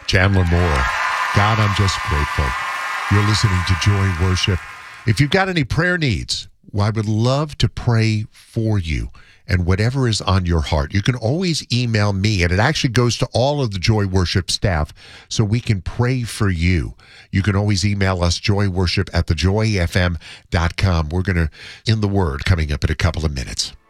Chandler Moore. God, I'm just grateful. You're listening to Joy Worship. If you've got any prayer needs, well, I would love to pray for you. And whatever is on your heart, you can always email me, and it actually goes to all of the Joy Worship staff so we can pray for you. You can always email us, joyworship@thejoyfm.com. We're going to, in the Word, coming up in a couple of minutes.